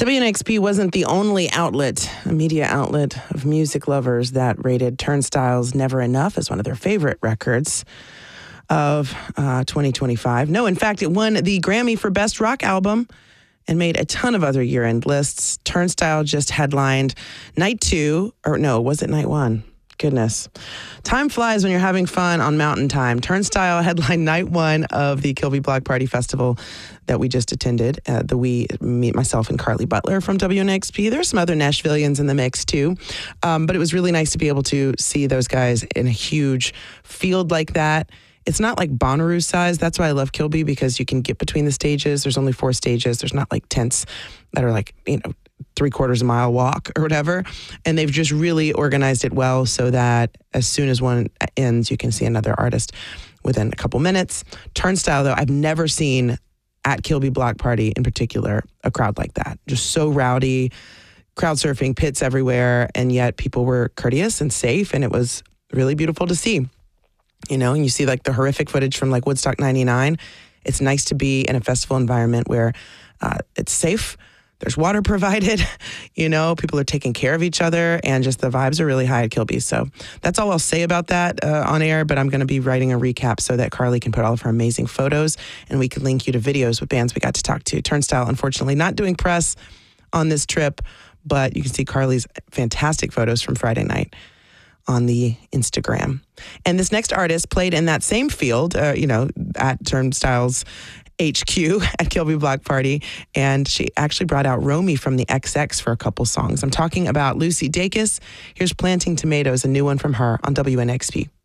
WNXP wasn't the only outlet, a media outlet of music lovers that rated Turnstile's Never Enough as one of their favorite records of 2025. No, in fact, it won the Grammy for Best Rock Album and made a ton of other year-end lists. Turnstile just headlined night 2, or no, was it night 1? Goodness. Time flies when you're having fun on Mountain Time. Turnstile headlined night 1 of the Kilby Block Party Festival that we just attended. Myself and Carly Butler from WNXP. There's some other Nashvillians in the mix too. But it was really nice to be able to see those guys in a huge field like that. It's not like Bonnaroo size. That's why I love Kilby, because you can get between the stages. There's only 4 stages. There's not like tents that are like, 3/4 mile walk or whatever. And they've just really organized it well so that as soon as one ends, you can see another artist within a couple minutes. Turnstile, though, I've never seen at Kilby Block Party in particular a crowd like that. Just so rowdy, crowd surfing, pits everywhere, and yet people were courteous and safe, and it was really beautiful to see. And you see like the horrific footage from like Woodstock 99. It's nice to be in a festival environment where it's safe. There's water provided, people are taking care of each other, and just the vibes are really high at Kilby. So that's all I'll say about that on air, but I'm going to be writing a recap so that Carly can put all of her amazing photos, and we can link you to videos with bands we got to talk to. Turnstile, unfortunately, not doing press on this trip, but you can see Carly's fantastic photos from Friday night on the Instagram. And this next artist played in that same field, at Turnstile's HQ at Kilby Block Party, and she actually brought out Romy from the XX for a couple songs. I'm talking about Lucy Dacus. Here's Planting Tomatoes, a new one from her on WNXP.